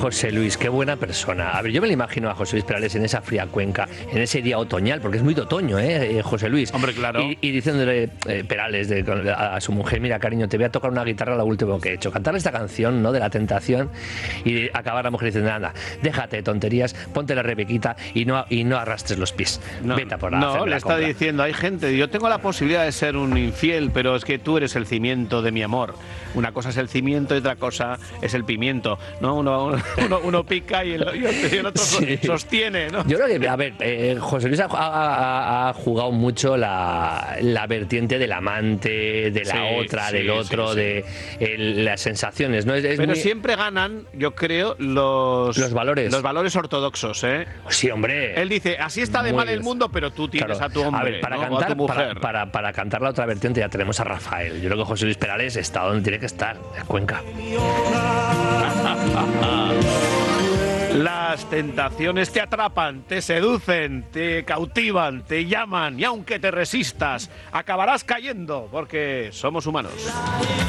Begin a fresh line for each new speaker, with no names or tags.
José Luis, qué buena persona. A ver, yo me lo imagino a José Luis Perales en esa fría cuenca, en ese día otoñal, porque es muy de otoño, José Luis.
Hombre, claro.
Y diciéndole Perales a su mujer, mira, cariño, te voy a tocar una guitarra lo último que he hecho. Cantarle esta canción, ¿no?, de la tentación, y acabar la mujer diciendo, anda, déjate de tonterías, ponte la Rebequita y no arrastres los pies. Vete a por la
No, le está diciendo, hay gente, yo tengo la posibilidad de ser un infiel, pero es que tú eres el cimiento de mi amor. Una cosa es el cimiento y otra cosa es el pimiento, ¿no? Uno pica y el otro sostiene, ¿no?
Yo creo que, a ver, José Luis ha jugado mucho la vertiente del amante, de la otra, del otro, de las sensaciones, ¿no?
Pero siempre ganan, yo creo, los
valores.
Los valores ortodoxos, ¿eh?
Sí, hombre.
Él dice, así está de mal el mundo, pero tú tienes a tu hombre,
a ver, para
¿no?
cantar,
o a tu mujer.
Para cantar la otra vertiente ya tenemos a Rafael. Yo creo que José Luis Perales está donde tiene que estar, en Cuenca.
Las tentaciones te atrapan, te seducen, te cautivan, te llaman y aunque te resistas, acabarás cayendo porque somos humanos.